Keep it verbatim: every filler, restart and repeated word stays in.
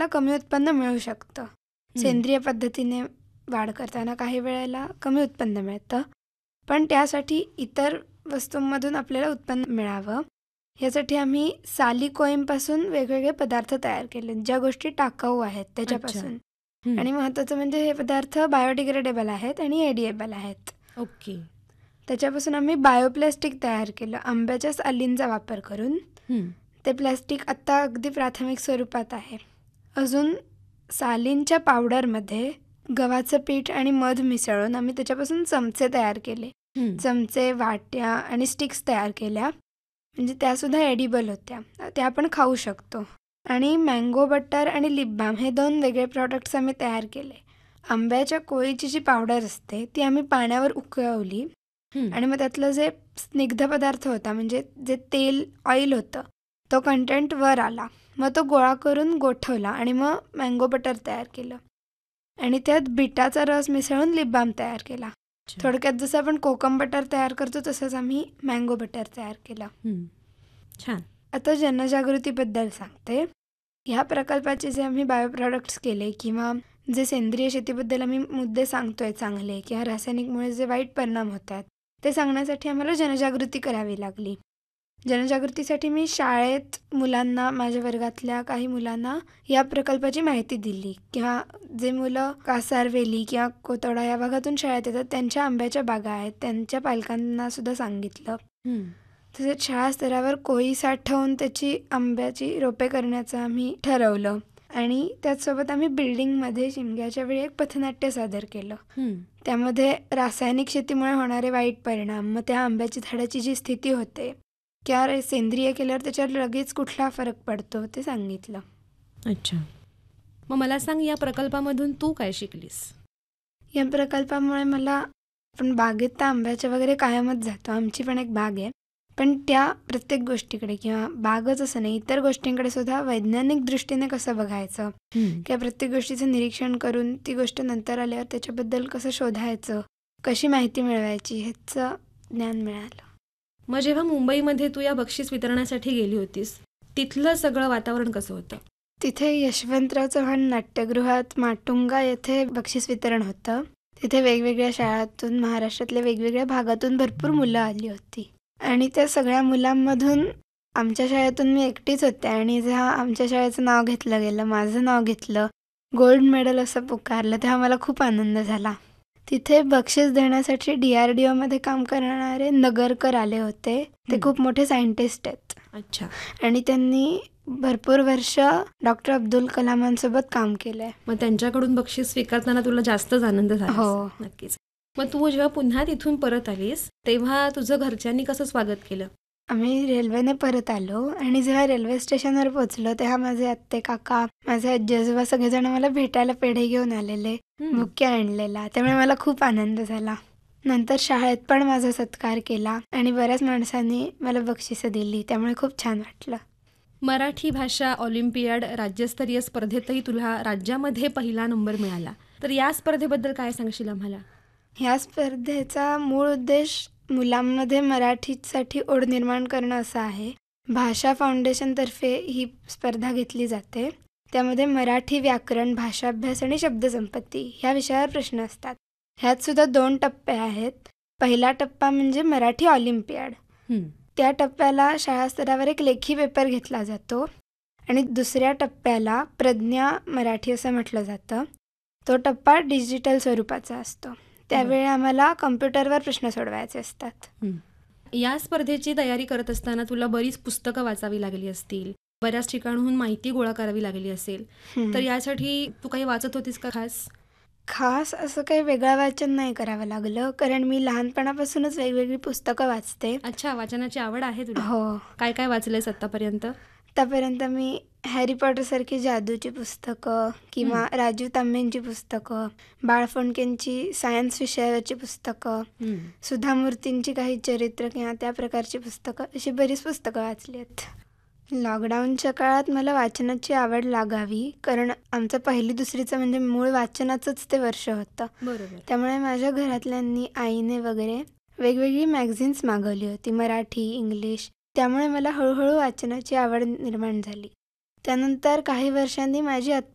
आपल्याला कमी उत्पन्न मिळू शकतं. सेंद्रिय पद्धतीने वाढ करताना काही वेळेला कमी उत्पन्न मिळतं, पण त्यासाठी इतर वस्तूंमधून आपल्याला उत्पन्न मिळावं यासाठी आम्ही साली कोळींपासून वेगवेगळे पदार्थ तयार केले, ज्या गोष्टी टाकाऊ आहेत त्याच्यापासून. आणि महत्त्वाचं म्हणजे हे पदार्थ बायोडिग्रेडेबल आहेत आणि एडिएबल आहेत. ओके. त्याच्यापासून आम्ही बायोप्लॅस्टिक तयार केलं आंब्याच्या सालींचा वापर करून. ते प्लॅस्टिक आत्ता अगदी प्राथमिक स्वरूपात आहे. अजून सालींच्या पावडरमध्ये गव्हाचं पीठ आणि मध मिसळून आम्ही त्याच्यापासून चमचे तयार केले. चमचे, वाट्या आणि स्टिक्स तयार केल्या, म्हणजे त्यासुद्धा एडिबल होत्या, त्या आपण खाऊ शकतो. आणि मँगो बटर आणि लिप बाम हे दोन वेगळे प्रॉडक्ट्स आम्ही तयार केले. आंब्याच्या कोळीची जी पावडर असते ती आम्ही पाण्यावर उकळवली आणि मग त्यातलं जे स्निग्ध पदार्थ होता, म्हणजे जे तेल, ऑइल होतं, तो कंटेंट वर आला. मग तो गोळा करून गोठवला आणि मग मँगो बटर तयार केलं आणि त्यात बिटाचा रस मिसळून लिप बाम तयार केला. थोडक्यात जसं आपण कोकम बटर तयार करतो तसंच आम्ही मँगो बटर तयार केलं. छान. आता जनजागृतीबद्दल सांगते. ह्या प्रकल्पाचे जे आम्ही बायो प्रॉडक्ट्स केले किंवा जे सेंद्रिय शेतीबद्दल आम्ही मुद्दे सांगतोय चांगले किंवा रासायनिकमुळे जे वाईट परिणाम होत आहेत ते सांगण्यासाठी आम्हाला जनजागृती करावी लागली. जनजागृतीसाठी मी शाळेत मुलांना, माझ्या वर्गातल्या काही मुलांना या प्रकल्पाची माहिती दिली किंवा जे मुलं कासार, वेली किंवा कोतोडा या भागातून शाळेत येतात त्यांच्या आंब्याच्या बागा आहेत त्यांच्या पालकांना सुद्धा सांगितलं. तसेच शाळा स्तरावर कोळी साठवून त्याची आंब्याची रोपे करण्याचं आम्ही ठरवलं आणि त्याचसोबत आम्ही बिल्डिंगमध्ये शिमग्याच्या वेळी एक पथनाट्य सादर केलं. त्यामध्ये रासायनिक शेतीमुळे होणारे वाईट परिणाम, मग त्या आंब्याची झाडाची जी स्थिती होते किंवा सेंद्रिय केल्यावर त्याच्यावर लगेच कुठला फरक पडतो ते सांगितलं. अच्छा. मग मला सांग, या प्रकल्पामधून तू काय शिकलीस? या प्रकल्पामुळे मला, आपण बागेत तर आंब्याच्या वगैरे कायमच जातो, आमची पण एक बाग आहे, पण त्या प्रत्येक गोष्टीकडे किंवा बागच असं नाही इतर गोष्टींकडे सुद्धा वैज्ञानिक दृष्टीने कसं बघायचं किंवा प्रत्येक गोष्टीचं निरीक्षण करून ती गोष्ट नंतर आल्यावर त्याच्याबद्दल कसं शोधायचं, कशी माहिती मिळवायची ह्याचं ज्ञान मिळालं. मग जेव्हा मुंबईमध्ये तू या बक्षीस वितरणासाठी गेली होतीस, तिथलं सगळं वातावरण कसं होतं? तिथे यशवंतराव चव्हाण नाट्यगृहात माटुंगा येथे बक्षीस वितरण होतं. तिथे वेगवेगळ्या शाळांतून, महाराष्ट्रातल्या वेगवेगळ्या भागातून भरपूर मुलं आली होती आणि त्या सगळ्या मुलांमधून आमच्या शाळेतून मी एकटीच होते आणि जेव्हा आमच्या शाळेचं नाव घेतलं गेलं, माझं नाव घेतलं, गोल्ड मेडल असं पुकारलं, तेव्हा मला खूप आनंद झाला. तिथे बक्षीस देण्यासाठी डी आर डी ओमध्ये काम करणारे नगरकर आले होते. ते खूप मोठे सायंटिस्ट आहेत. अच्छा. आणि त्यांनी भरपूर वर्ष डॉक्टर अब्दुल कलामांसोबत काम केलंय. मग त्यांच्याकडून बक्षीस स्वीकारताना तुला जास्तच आनंद झाला? हो, नक्कीच. मग तू जेव्हा पुन्हा तिथून परत आलीस तेव्हा तुझं घरच्यांनी कसं स्वागत केलं? आम्ही रेल्वेने परत आलो आणि जेव्हा रेल्वे स्टेशनवर पोहोचलो तेव्हा माझे आत्ते, काका, माझे आजी आजोबा सगळेजण मला भेटायला पेढे घेऊन आलेले, बुके आणलेला, त्यामुळे मला खूप आनंद झाला. नंतर शाळेत पण माझा सत्कार केला आणि बऱ्याच माणसांनी मला बक्षिसं दिली, त्यामुळे खूप छान वाटलं. मराठी भाषा ऑलिम्पियाड राज्यस्तरीय स्पर्धेतही तुला राज्यामध्ये पहिला नंबर मिळाला, तर या स्पर्धेबद्दल काय सांगशील आम्हाला? ह्या स्पर्धेचा मूळ उद्देश मुलांमध्ये मराठीसाठी ओढ निर्माण करणं असा आहे. भाषा फाउंडेशनतर्फे ही स्पर्धा घेतली जाते. त्यामध्ये मराठी व्याकरण, भाषाभ्यास आणि शब्दसंपत्ती ह्या विषयावर प्रश्न असतात. ह्यात सुद्धा दोन टप्पे आहेत. पहिला टप्पा म्हणजे मराठी ऑलिम्पियाड. त्या टप्प्याला शाळा स्तरावर एक लेखी पेपर घेतला जातो आणि दुसऱ्या टप्प्याला प्रज्ञा मराठी असं म्हटलं जातं. तो टप्पा डिजिटल स्वरूपाचा असतो. त्यावेळी आम्हाला कम्प्युटरवर प्रश्न सोडवायचे असतात. या स्पर्धेची तयारी करत असताना तुला बरीच पुस्तकं वाचावी लागली असतील, बऱ्याच ठिकाणहून माहिती गोळा करावी लागली असेल, तर यासाठी तू काही वाचत होतीस का? खास खास असं काही वेगळं वाचन नाही करावं लागलं, कारण मी लहानपणापासूनच वेगवेगळी पुस्तकं वाचते. अच्छा, वाचनाची आवड आहे तुला? हो. काय काय वाचलंयस आतापर्यंत? आतापर्यंत मी हॅरी पॉटरसारखी जादूची पुस्तकं किंवा राजीव तांबेंची पुस्तकं, बाळ फणकेंची सायन्स विषयावरची पुस्तकं, सुधा मूर्तींची काही चरित्र किंवा त्या प्रकारची पुस्तकं, अशी बरीच पुस्तकं वाचली आहेत. लॉकडाऊनच्या काळात मला वाचनाची आवड लागावी, कारण आमचं पहिली दुसरीचं म्हणजे मूळ वाचनाचंच ते वर्ष होतं. बरोबर. त्यामुळे माझ्या घरातल्यांनी, आईने वगैरे वेगवेगळी मॅगझिन्स मागवली होती, मराठी, इंग्लिश. त्यामुळे मला हळूहळू वाचनाची आवड निर्माण झाली. त्यानंतर काही वर्षांनी माझी